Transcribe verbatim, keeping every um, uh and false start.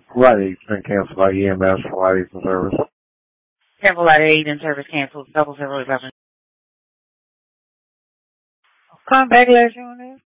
Flight eight's been canceled by E M S. Flight eight's in service. Careful, Flight eight in service canceled. Double zero eleven. Come back, last on this.